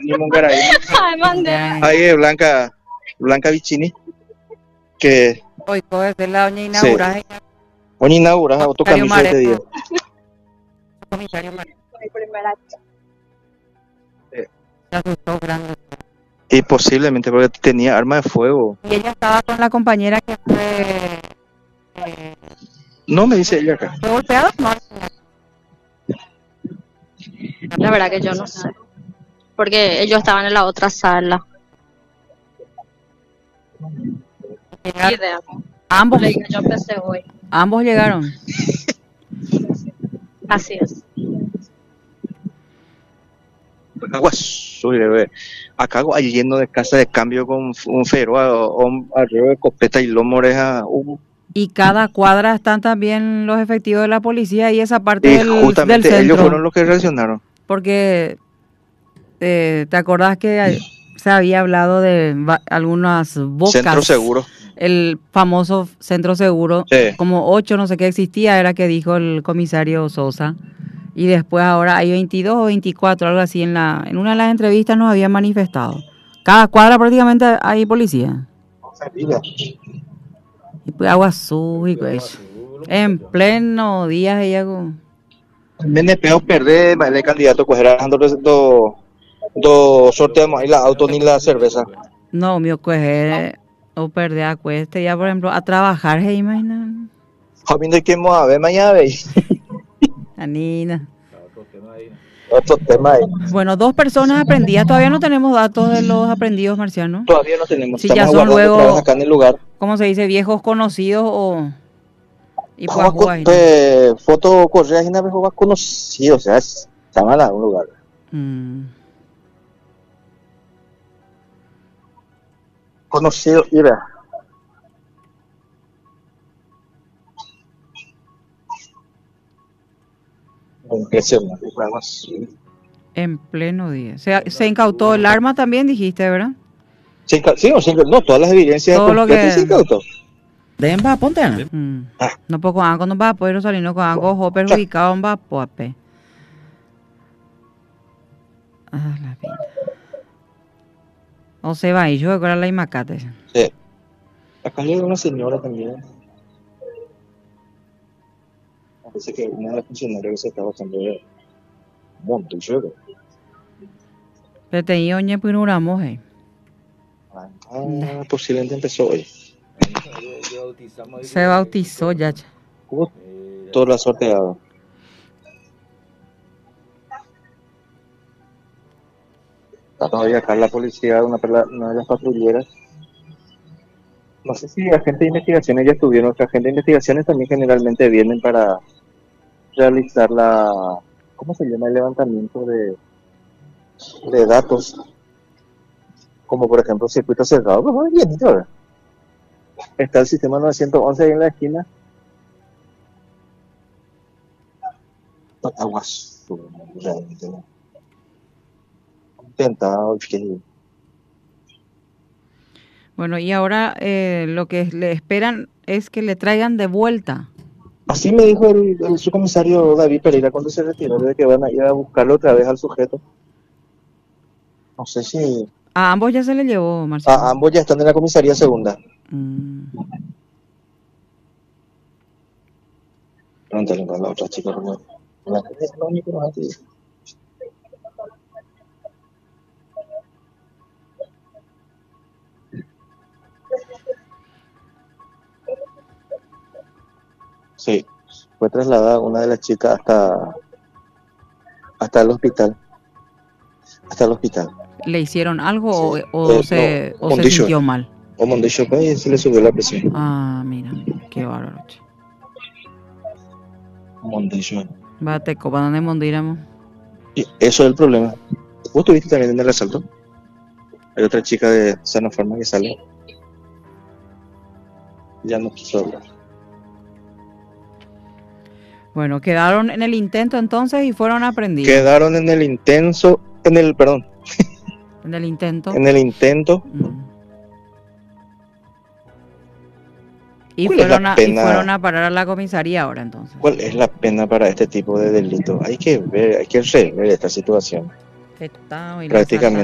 ni Mongaray. Ay, mandé. Ahí es Blanca Vicini, que Hoy desde la doña se inaugurada, hoy inaugura otro Comisario camino este día. Mareto, comisario Mareto, Mi primera. Eh, se asustó grande. Y posiblemente porque tenía arma de fuego. Y ella estaba con la compañera que No me dice ella acá. fue golpeada, no. La verdad que yo no sé. Porque ellos estaban en la otra sala. Ni idea. Ambos, Le dije, yo empecé hoy. ambos llegaron. Así es. Agua azul, bebé. Acá hay lleno de casa de cambio con un feroz, arriba de copeta y lomo oreja. Y cada cuadra están también los efectivos de la policía y esa parte Y del justamente centro. ellos fueron los que reaccionaron. Porque te acordás que se había hablado de algunas bocas. Centro seguro. El famoso centro seguro, Sí. como 8 no sé qué existía, era que dijo el comisario Sosa. Y después ahora hay 22 o 24, algo así, en una de las entrevistas nos había manifestado. Cada cuadra prácticamente hay policía. Y pues agua azul y pues. En pleno día ella con... MNP perder, el candidato cogerá do sorteamos ahí la auto ni la cerveza. No, mío, pues o perder a cueste ya, por ejemplo, a trabajar, ¿se imaginan? Joven de que vamos a ver mañana, veis. Anina. Otro tema ahí. Bueno, 2 personas aprendidas. Todavía no tenemos datos de los aprendidos, Marciano. Todavía no tenemos. Si Estamos ya son aguardando otra luego, vez acá en el lugar. ¿cómo se dice? Viejos conocidos o... Y pues, Vamos a foto correa y una vez más conocido, o sea, estaban en algún lugar. Conocido, mira. Impresionante, algo así. En pleno día. Se incautó el arma también, dijiste, ¿verdad? Sí, no, todas las evidencias Todo lo completas que- se incautó. Den va, ponte. No puedo con no va a poder salir, no con algo perjudicado, no va a poder. Ah, la vida. O se va y yo con la imacate. Sí. Acá llega una señora también. Parece que una de las funcionarias que se está bajando de monte, yo. Pero tenía oña pinuramos, Posiblemente empezó hoy. Se bautizó ya. Todo lo ha sorteado. Está todavía acá la policía, una de las patrulleras. No sé si agentes de investigaciones ya estuvieron. Los agentes de investigaciones también generalmente vienen para realizar ¿cómo se llama? El levantamiento de datos. Como por ejemplo circuito cerrado. Pues muy bien, ¿verdad? Está el sistema 911 ahí en la esquina. Aguas, realmente no. Intentado que... Bueno, y ahora lo que le esperan es que le traigan de vuelta. Así me dijo el subcomisario David Pereira cuando se retiró, de que van a ir a buscarlo otra vez al sujeto. No sé si... A ambos ya se le llevó, Marcelo. A ambos ya están en la comisaría segunda. Pregúntale con la otra chica. Sí, fue trasladada una de las chicas hasta el hospital. Hasta el hospital. ¿Le hicieron algo Sí. o se sintió mal? O Mondesho y se le subió la presión. Ah, mira, qué bárbaro. Mondesho. Bate, ¿para dónde mondiramos? Y eso es el problema. ¿Vos estuviste también en el asalto? Hay otra chica de Sanofarma que sale. Ya no quiso hablar. Bueno, quedaron en el intento entonces y fueron aprendidos. Quedaron en el intento. En el intento. En el intento. Y ¿Cuál es la pena? fueron a parar a la comisaría ahora entonces. ¿Cuál es la pena para este tipo de delito? Hay que rever esta situación. Prácticamente.